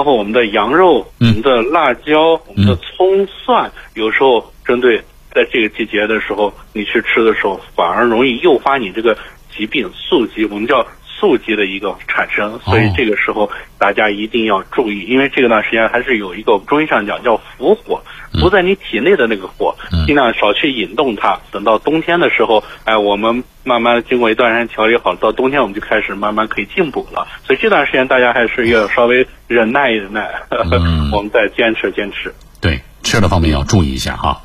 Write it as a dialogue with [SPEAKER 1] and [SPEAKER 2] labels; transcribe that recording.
[SPEAKER 1] 包括我们的羊肉、我们的辣椒、我们的葱蒜，有时候针对在这个季节的时候你去吃的时候，反而容易诱发你这个疾病宿疾，我们叫宿疾的一个产生，所以这个时候大家一定要注意，因为这个段时间还是有一个中医上讲叫伏火，伏在你体内的那个火，尽量少去引动它。等到冬天的时候，我们慢慢经过一段时间调理好，到冬天我们就开始慢慢可以进补了。所以这段时间大家还是要稍微忍耐一忍耐，我们再坚持。
[SPEAKER 2] 对，吃的方面要注意一下哈。